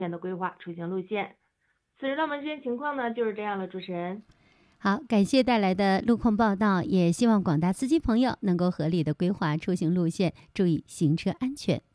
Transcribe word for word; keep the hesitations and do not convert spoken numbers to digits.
的规划出行路线。此时的我们这些情况呢就是这样了，主持人。 好，感谢带来的路况报道，也希望广大司机朋友能够合理的规划出行路线，注意行车安全。